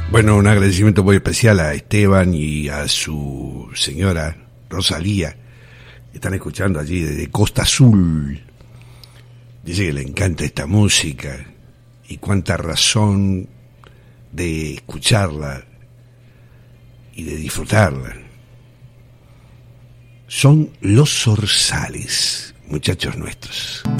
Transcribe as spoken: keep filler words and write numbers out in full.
Bueno, un agradecimiento muy especial a Esteban y a su señora Rosalía, que están escuchando allí desde Costa Azul. Dice que le encanta esta música y cuánta razón de escucharla y de disfrutarla. Son los zorzales, muchachos nuestros.